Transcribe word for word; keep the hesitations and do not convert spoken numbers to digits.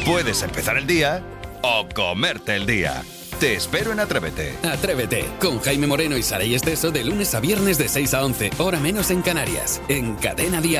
Puedes empezar el día o comerte el día. Te espero en Atrévete. Atrévete, con Jaime Moreno y Saray Esteso de lunes a viernes de seis a once, hora menos en Canarias, en Cadena Dial.